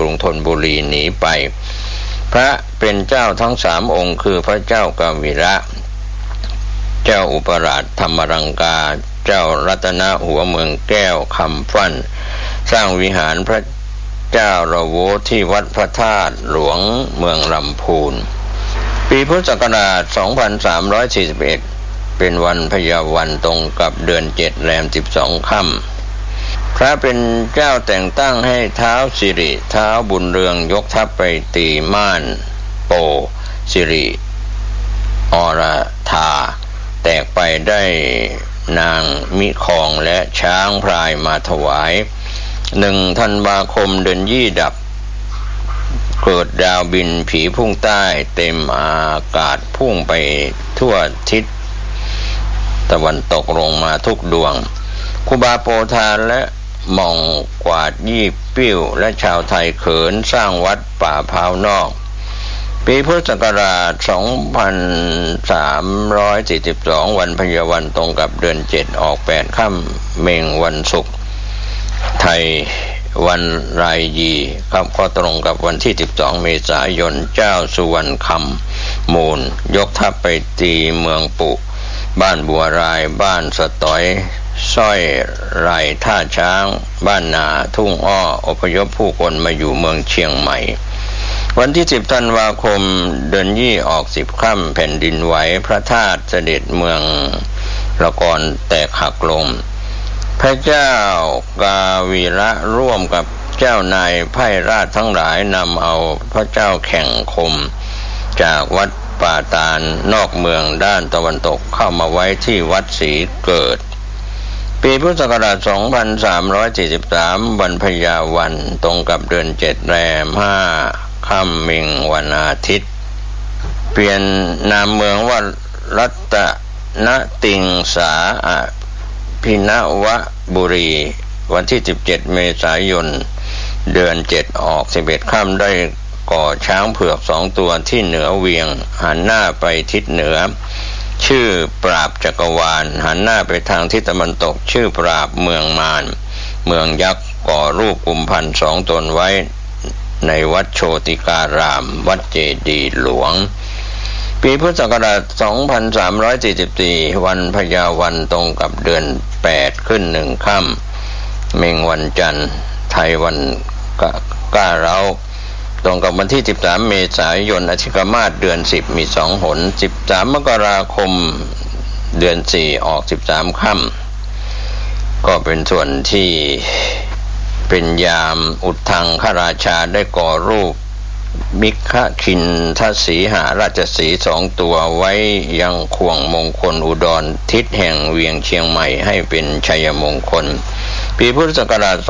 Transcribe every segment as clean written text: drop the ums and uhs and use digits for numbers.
รุงธนบุรีหนีไปพระเป็นเจ้าทั้ง3องค์คือพระเจ้ากวีระเจ้าอุปราชธรรมรังกาเจ้ารัตนหัวเมืองแก้วคำฟั่นสร้างวิหารพระเจ้าระโวที่วัดพระธาตุหลวงเมืองลำพูนปีพุทธศักราช 2341 เป็นวันพยาวันตรงกับเดือน7แรม12 ค่ำพระเป็นเจ้าแต่งตั้งให้ท้าวสิริท้าวบุญเรืองยกทัพไปตีม่านโปสิริอรธาแตกไปได้นางมิคองและช้างพรายมาถวาย1 ธันวาคมเดือนยี่ดับเกิดดาวบินผีพุ่งใต้เต็มอากาศพุ่งไปทั่วทิศตะวันตกลงมาทุกดวงครูบาโปธาและหม่องกวาดยี่ปิ้วและชาวไทยเขินสร้างวัดป่าพาวนอกปีพุทธศักราช 2342 วันพยาวันตรงกับเดือน7ออก8 ค่ำเมงวันศุกร์ไทยวันรายยีครับก็ตรงกับวันที่12 เมษายนเจ้าสุวรรณคำมูลยกทัพไปตีเมืองปุบ้านบัวรายบ้านสตอยสร้อยไรท่าช้างบ้านนาทุ่งอ้ออพยพผู้คนมาอยู่เมืองเชียงใหม่วันที่10 ธันวาคมเดือนยี่ออก10 ค่ำแผ่นดินไหวพระธาตุเสด็จเมืองละกรแตกหักลงพระเจ้ากาวีระร่วมกับเจ้านายไพร่ราชทั้งหลายนำเอาพระเจ้าแข่งคมจากวัดป่าตาลนอกเมืองด้านตะวันตกเข้ามาไว้ที่วัดศรีเกิดปีพุทธศักราช 2343 วันพยาวันตรงกับเดือน7แรม5 ค่ำเมงวันอาทิตย์เปลี่ยนนามเมืองว่ารัตนติงสาพินวบุรีวันที่17 เมษายนเดือน7ออก11 ค่ำได้ก่อช้างเผือก2 ตัวที่เหนือเวียงหันหน้าไปทิศเหนือชื่อปราบจักรวาลหันหน้าไปทางทิศตะวันตกชื่อปราบเมืองมารเมืองยักษ์ก่อรูปกุมพัน2 ตนไว้ในวัดโชติการามวัดเจดีย์หลวงปีพุทธศักราช 2344 วันพยาวันตรงกับเดือน8ขึ้น1 ค่ำเมงวันจันทร์ไทยวันก้าเราตรงกับวันที่13 เมษายนอธิกมาศเดือน10มี2 หน13 มกราคมเดือน4ออก13 ค่ำก็เป็นส่วนที่เป็นยามอุทธังคราชาได้ก่อรูปมิขคินทสีหาราชสี2 ตัวไว้ยังข่วงมงคลอุดรทิศแห่งเวียงเชียงใหม่ให้เป็นชัยมงคลปีพุทธศักราช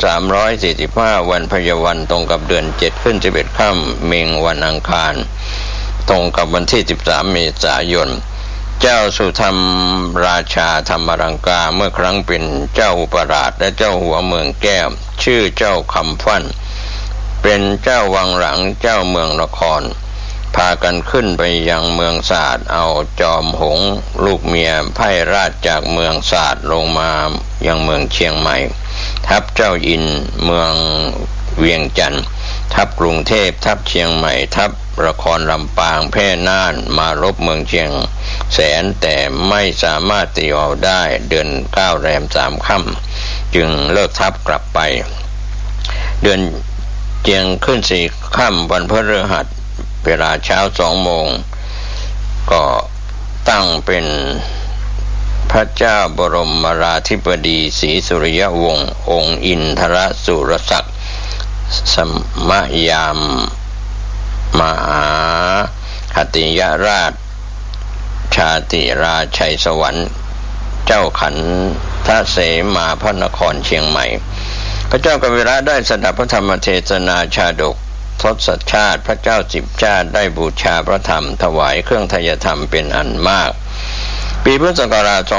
2345 วันพยาวันตรงกับเดือน7ขึ้น11 ค่ำเมงวันอังคารตรงกับวันที่13 เมษายนเจ้าสุธรรมราชาธรรมรังกาเมื่อครั้งเป็นเจ้าอุปราชและเจ้าหัวเมืองแก้วชื่อเจ้าคำฟั่นเป็นเจ้าวังหลังเจ้าเมืองนครพากันขึ้นไปยังเมืองศาสตร์เอาจอมหงส์ลูกเมียไพร่ราชจากเมืองศาสตร์ลงมายังเมืองเชียงใหม่ทัพเจ้าอินเมืองเวียงจันทร์ทัพกรุงเทพทัพเชียงใหม่ทัพนครลำปางแพร่น่านมารบเมืองเชียงแสนแต่ไม่สามารถตีเอาได้เดือน9 แรม3 ค่ำจึงเลิกทัพกลับไปเดือนเจียงขึ้น4 ค่ำวันพฤหัสเวลาเช้า2 โมงก็ตั้งเป็นพระเจ้าบรมราธิบดีศรีสุริยวงศ์องค์อินทรสุรศักดิ์สมยามมหาคติยราชชาติราชัยสวรรค์เจ้าขันทเสมาพระนครเชียงใหม่พระเจ้ากวีระได้สดับพระธรรมเทศนาชาดกทศชาติพระเจ้า10 ชาติได้บูชาพระธรรมถวายเครื่องไทยธรรมเป็นอันมากปีพุทธศักราช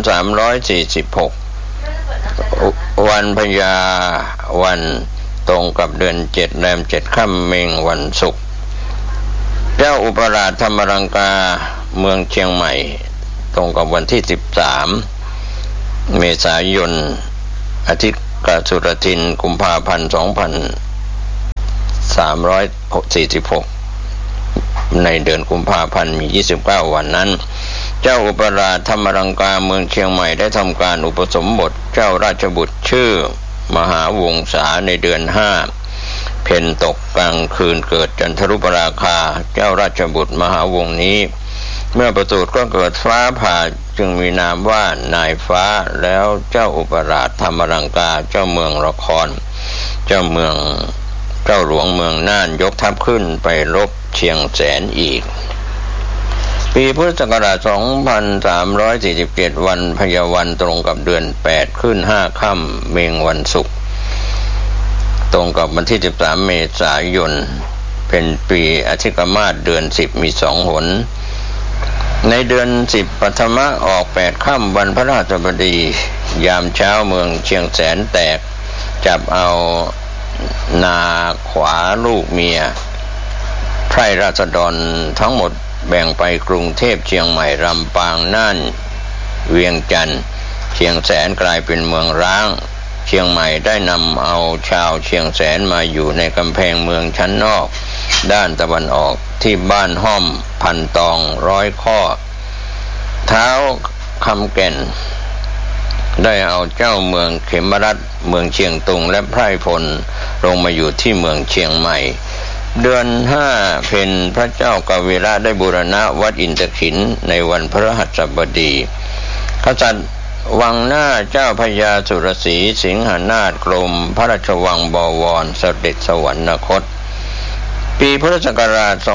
2346 วันพยาวันตรงกับเดือน7 แรม 7 ค่ำเมงวันศุกร์เจ้าอุปราชธรรมรังกาเมืองเชียงใหม่ตรงกับวันที่13 เมษายนอาทิตย์กสุรทินกุมภาพันธ์ในเดือนกุมภาพันธ์มี29วันนั้นเจ้าอุปราชธรรมรังกาเมืองเชียงใหม่ได้ทำการอุปสมบทเจ้าราชบุตรชื่อมหาวงศาในเดือน5เพ็ญตกกลางคืนเกิดจันทรุปราคาเจ้าราชบุตรมหาวงศ์นี้เมื่อประสูติก็เกิดฟ้าผ่าจึงมีนามว่านายฟ้าแล้วเจ้าอุปราชธรรมรังกาเจ้าเมืองละครเจ้าหลวงเมืองน่านยกทัพขึ้นไปรบเชียงแสนอีกปีพุทธศักราช2347วันพยาวันตรงกับเดือน8ขึ้น5ค่ำเมงวันศุกร์ตรงกับวันที่13เมษายนเป็นปีอธิกมาศเดือน10มี2หนในเดือน10ปัทมะออก8ค่ำวันพฤหัสบดียามเช้าเมืองเชียงแสนแตกจับเอานาขวาลูกเมียไพร่ราษฎรทั้งหมดแบ่งไปกรุงเทพเชียงใหม่ลำปางน่านเวียงจันทร์เชียงแสนกลายเป็นเมืองร้างเชียงใหม่ได้นำเอาชาวเชียงแสนมาอยู่ในกำแพงเมืองชั้นนอกด้านตะวันออกที่บ้านห้อมพันตอง100ข้อเท้าคำแก่นได้เอาเจ้าเมืองเขมรัตน์เมืองเชียงตุงและไพร่พลลงมาอยู่ที่เมืองเชียงใหม่เดือน5เพ็ญพระเจ้ากวีระได้บูรณะวัดอินทขินในวันพฤหัสบดีกษัตริย์วังหน้าเจ้าพญาสุรศรีสิงหนาถกรมพระราชวังบวรเสด็จสวรรคตปีพุทธศักราช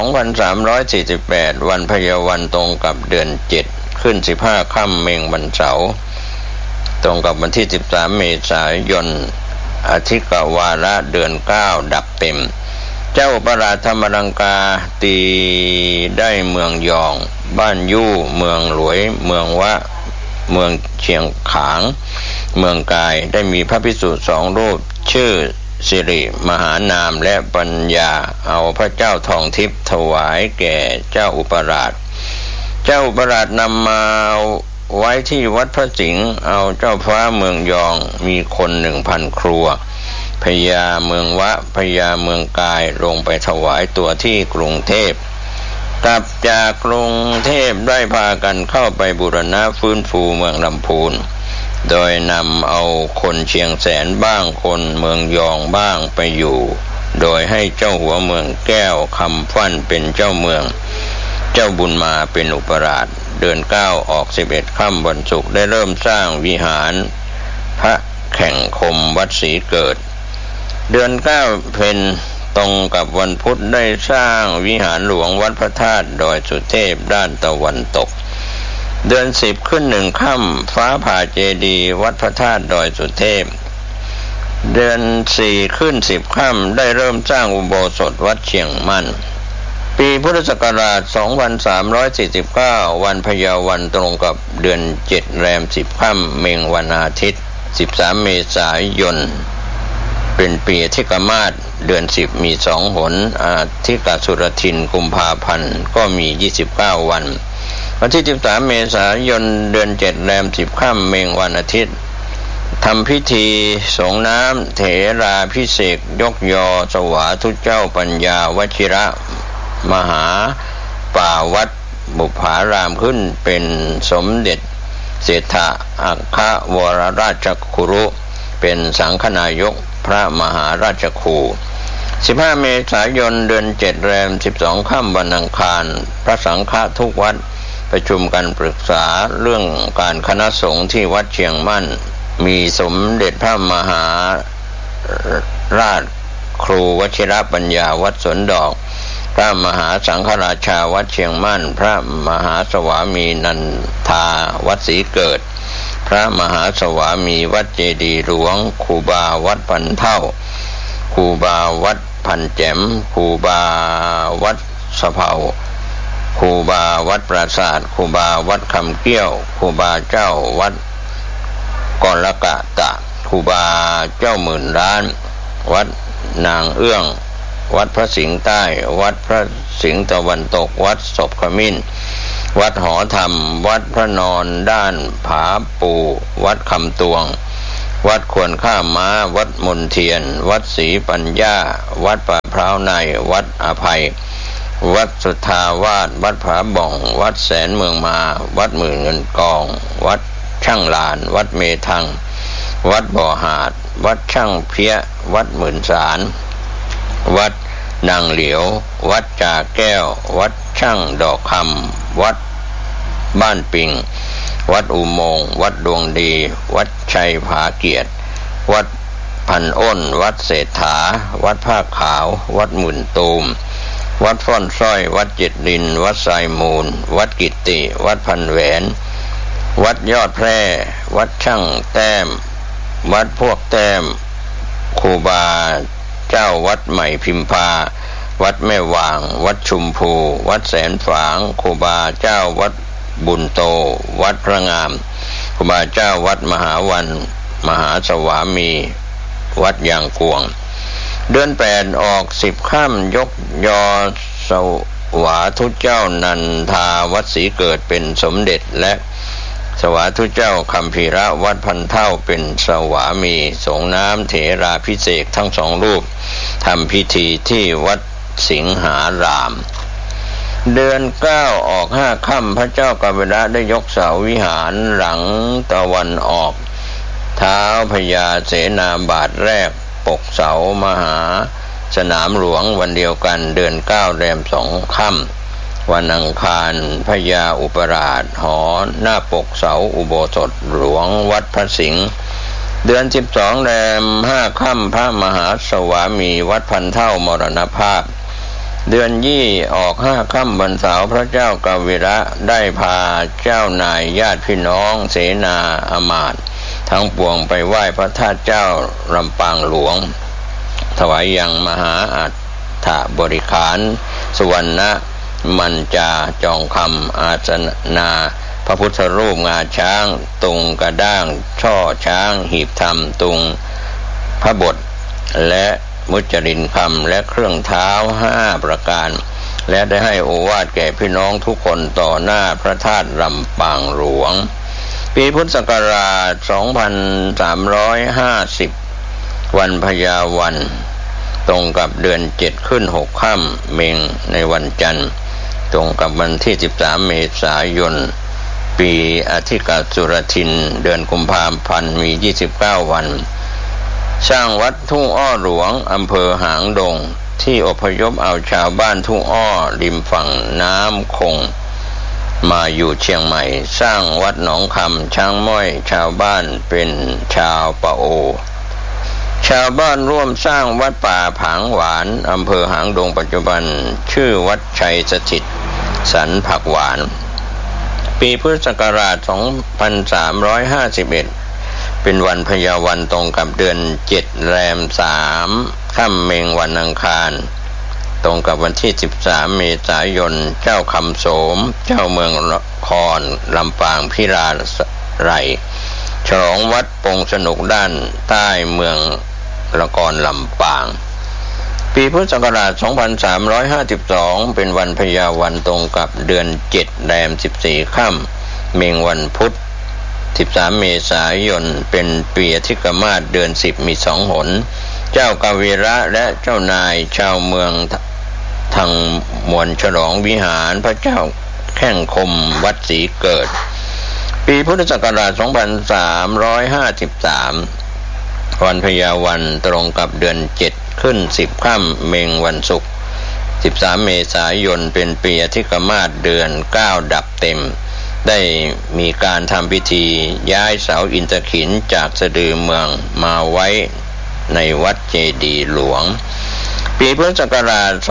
2348วันพยาวันตรงกับเดือน7ขึ้น15ค่ำเมงวันเสาร์ตรงกับวันที่13เมษายนอธิกวาระเดือน9ดับเต็มเจ้าอุปราชธรรมรังกาตีได้เมืองยองบ้านยู่เมืองหลวยเมืองวะเมืองเชียงขางเมืองกายได้มีพระภิกษุ2รูปชื่อสิริมหานามและปัญญาเอาพระเจ้าทองทิพย์ถวายแก่เจ้าอุปราชนำมาไว้ที่วัดพระสิงห์เอาเจ้าฟ้าเมืองยองมีคน 1,000 ครัวพญาเมืองวะพญาเมืองกายลงไปถวายตัวที่กรุงเทพกลับจากกรุงเทพได้พากันเข้าไปบูรณะฟื้นฟูเมืองลำพูนโดยนำเอาคนเชียงแสนบ้างคนเมืองยองบ้างไปอยู่โดยให้เจ้าหัวเมืองแก้วคำฟั่นเป็นเจ้าเมืองเจ้าบุญมาเป็นอุปราชเดือน9ออก11ค่ำวันศุกร์ได้เริ่มสร้างวิหารพระแข่งคมวัดศรีเกิดเดือน9เพ็ญตรงกับวันพุธได้สร้างวิหารหลวงวัดพระธาตุดอยสุเทพด้านตะวันตกเดือน10ขึ้น1ค่ำฟ้าผ่าเจดีย์วัดพระธาตุดอยสุเทพเดือน4ขึ้น10ค่ำได้เริ่มสร้างอุโบสถวัดเชียงมั่นปีพุทธศักราช2349วันพยาวันตรงกับเดือน7แรม10ค่ำเมงวันอาทิตย์13เมษายนเป็นปีอธิกมาศเดือน10มี2หนอาทิกสุรทินกุมภาพันธ์ก็มี29วันวันที่13เมษายนเดือน7แรม10ค่ำเมงวันอาทิตย์ทำพิธีสงน้ำเถราพิเศษยกยอสวาทุเจ้าปัญญาวชิระมหาป่าวัดบุพารามขึ้นเป็นสมเด็จเศรษฐอัครวรราชคุรุเป็นสังฆนายกพระมหาราชครู15เมษายนเดือน7แรม12ค่ำวันอังคารพระสังฆทุกวัดประชุมกันปรึกษาเรื่องการคณะสงฆ์ที่วัดเชียงมั่นมีสมเด็จพระมหาราชครูวชิรปัญญาวัดสวนดอกพระมหาสังฆราชาวัดเชียงมั่นพระมหาสวามีนันทาวัดศรีเกิดพระมหาสวามีวัดเจดีย์หลวงครูบาวัดพันเท่าครูบาวัดพันแจ่มครูบาวัดสะเภาครูบาวัดปราสาทครูบาวัดคำเกี้ยวครูบาเจ้าวัดกรกะตะครูบาเจ้าหมื่นล้านวัดนางเอื้องวัดพระสิงห์ใต้วัดพระสิงห์ตะวันตกวัดศพขมิ้นวัดหอธรรมวัดพระนอนด้านผาปูวัดคำตวงวัดควรข้ามม้าวัดมนเทียนวัดศรีปัญญาวัดป่าพร้าวในวัดอภัยวัดสุทธาวาสวัดผาบ่องวัดแสนเมืองมาวัดหมื่นเงินกองวัดช่างลานวัดเมทังวัดบ่อหาดวัดช่างเพี้ยวัดหมื่นสารวัดนางเหลียววัดจ่าแก้ววัดช่างดอกคำวัดบ้านปิงวัดอุโมงค์วัดดวงดีวัดชัยผาเกียรติวัดพันอ้นวัดเศรษฐาวัดผ้าขาววัดหมื่นตูมวัดฟ่อนสร้อยวัดจิตดินวัดไซมูลวัดกิตติวัดพันแหวนวัดยอดแพร่วัดช่างแต้มวัดพวกแต้มครูบาเจ้าวัดใหม่พิมพาวัดแม่วางวัดชุมพูวัดแสนฝางครูบาเจ้าวัดบุญโตวัดพระงามครูบาเจ้าวัดมหาวันมหาสวามีวัดยางกวงเดือน8ออก10ค่ำยกยอสวาทุเจ้านันทาวัดศรีเกิดเป็นสมเด็จและสวาทุเจ้าคัมภีระวัดพันเท่าเป็นสวามีสงน้ำเถราพิเศษทั้ง2รูปทำพิธีที่วัดสิงหารามเดือน9ออก5ค่ำพระเจ้ากาเวระได้ยกเสาวิหารหลังตะวันออกเท้าพญาเสนาบาทแรกปกเสามหาสนามหลวงวันเดียวกันเดือน9แรม2ค่ำวันอังคารพญาอุปราชหอหน้าปกเสาอุโบสถหลวงวัดพระสิงห์เดือน12แรม5ค่ำพระมหาสวามีวัดพันเท่ามรณภาพเดือนยี่ออก5ค่ำวันเสาร์พระเจ้ากาเวระได้พาเจ้านายญาติพี่น้องเสนาอมาตย์ทั้งปวงไปไหว้พระธาตุเจ้าลำปางหลวงถวายยังมหาอัฏฐบริขารสุวรรณมัญจาจองคำอาสนาพระพุทธรูปงาช้างตุงกระด้างช่อช้างหีบธรรมตุงพระบทและมุจรินคำและเครื่องเท้า5ประการและได้ให้โอวาทแก่พี่น้องทุกคนต่อหน้าพระธาตุลำปางหลวงปีพุทธศักราช2350วันพญาวันตรงกับเดือน7ขึ้น6ค่ำเมงในวันจันทร์ตรงกับวันที่13เมษายนปีอธิกาสุรทินเดือนกุมภาพันธ์มี29วันสร้างวัดทุ่งอ้อหลวงอำเภอหางดงที่อพยพเอาชาวบ้านทุ่งอ้อริมฝั่งน้ำคงมาอยู่เชียงใหม่สร้างวัดหนองคำช้างม้อยชาวบ้านเป็นชาวปะโอชาวบ้านร่วมสร้างวัดป่าผางหวานอำเภอหางดงปัจจุบันชื่อวัดชัยสถิตสันผักหวานปีพุทธศักราช2351เป็นวันพญาวันตรงกับเดือน7แรม3ค่ำเมงวันอังคารตรงกับวันที่13เมษายนเจ้าคำโสมเจ้าเมืองนครลำปางพิราไรฉลองวัดปงสนุกด้านใต้เมืองนครลำปางปีพุทธศักราช2352เป็นวันพญาวันตรงกับเดือน7แรม14ค่ำเมงวันพุธ13เมษายนเป็นปีอธิกมาศเดือน10มี2หนเจ้ากาเวระและเจ้านายชาวเมืองทางมวลฉลองวิหารพระเจ้าแข้งคมวัดศรีเกิดปีพุทธศักราช2353วันพญาวันตรงกับเดือน7ขึ้น10ค่ำเมงวันศุกร์13เมษายนเป็นปีอธิกมาศเดือน9ดับเต็มได้มีการทำพิธีย้ายเสาอินทขิฬจากสะดือเมืองมาไว้ในวัดเจดีย์หลวงปีพุทธศักราช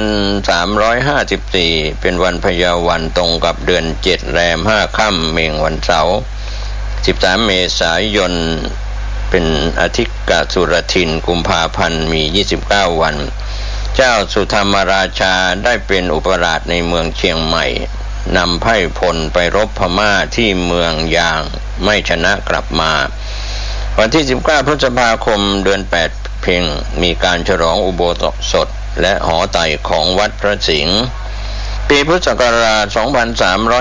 2354เป็นวันพญาวันตรงกับเดือน7แรม5ค่ำเมงวันเสาร์13เมษายนเป็นอธิกาสุรทินกุมภาพันธ์มี29วันเจ้าสุธรรมราชาได้เป็นอุปราชในเมืองเชียงใหม่นำไพร่พลไปรบพม่าที่เมืองยางไม่ชนะกลับมาวันที่19พฤษภาคมเดือน8เพ็งมีการฉลองอุโบสถและหอไตรของวัดพระสิงห์ปีพุทธศักราช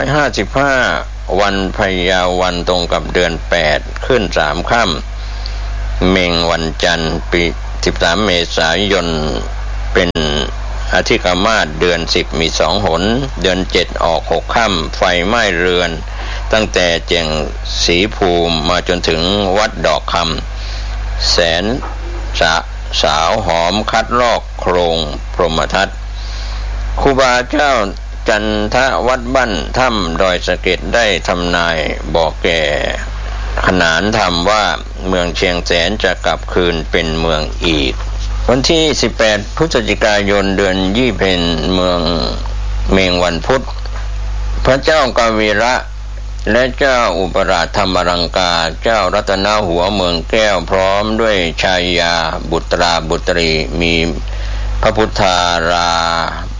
2355วันพญาวันตรงกับเดือน8ขึ้น3ค่เมงวันจันทร์ปี13เมษายนเป็นอธิกมาศเดือน10มี2หนเดือน7ออก6ค่ำไฟไหม้เรือนตั้งแต่เจียงศรีภูมิมาจนถึงวัดดอกคำแสนสาวหอมคัดลอกโครงพรหมทัตครูบาเจ้าจันทวัดบ้านถ้ำดอยสะเก็ดได้ทำนายบอกแก่ขนานธรรมว่าเมืองเชียงแสนจะกลับคืนเป็นเมืองอีกวันที่18พฤศจิกายนเดือนยี่เพ็ญเมืองเมงวันพุธพระเจ้ากาวีระและเจ้าอุปราชธรรมรังกาเจ้ารัตนหัวเมืองแก้วพร้อมด้วยชายาบุตราบุตรีมีพระพุทธารา